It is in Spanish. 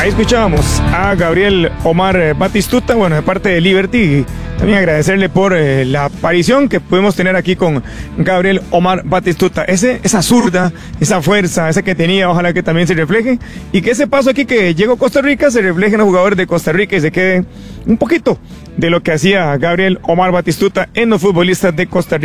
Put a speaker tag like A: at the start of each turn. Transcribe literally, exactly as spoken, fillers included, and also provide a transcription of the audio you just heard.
A: Ahí escuchábamos a Gabriel Omar Batistuta, bueno, de parte de Liberty. También agradecerle por eh, la aparición que pudimos tener aquí con Gabriel Omar Batistuta. Ese, esa zurda, esa fuerza, esa que tenía, ojalá que también se refleje. Y que ese paso aquí que llegó a Costa Rica se refleje en los jugadores de Costa Rica y se quede un poquito de lo que hacía Gabriel Omar Batistuta en los futbolistas de Costa Rica.